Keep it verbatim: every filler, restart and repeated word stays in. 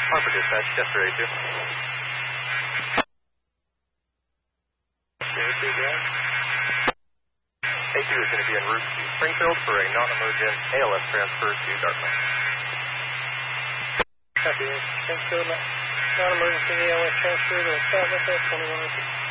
Harper dispatch, Chester A two. A two, yeah. A two is going to be en route to Springfield for a non-emergent A L S transfer to Dartmouth. Copy. Springfield, non-emergency A L S transfer to Southwest twenty-one oh two.